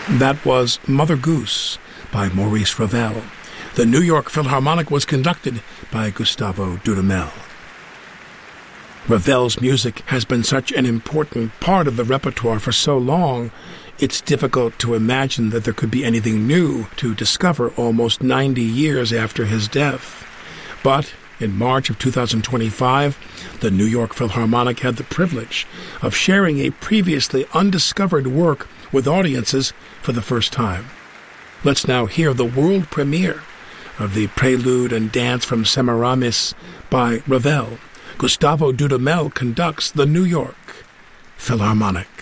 That was Mother Goose by Maurice Ravel. The New York Philharmonic was conducted by Gustavo Dudamel. Ravel's music has been such an important part of the repertoire for so long, it's difficult to imagine that there could be anything new to discover almost 90 years after his death. But in March of 2025, the New York Philharmonic had the privilege of sharing a previously undiscovered work with audiences for the first time. Let's now hear the world premiere of the Prelude and Dance from Semiramis by Ravel. Gustavo Dudamel conducts the New York Philharmonic.